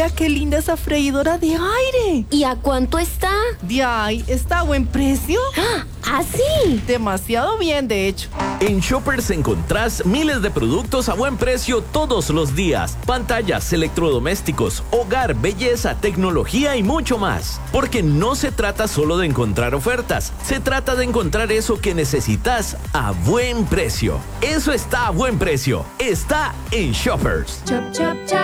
Vea qué linda esa freidora de aire. ¿Y a cuánto está? ¿Está a buen precio? ¿Ah, sí? Demasiado bien, de hecho. En Shoppers encontrás miles de productos a buen precio todos los días. Pantallas, electrodomésticos, hogar, belleza, tecnología y mucho más. Porque no se trata solo de encontrar ofertas, se trata de encontrar eso que necesitas a buen precio. Eso está a buen precio. Está en Shoppers. Chop, chop, chop.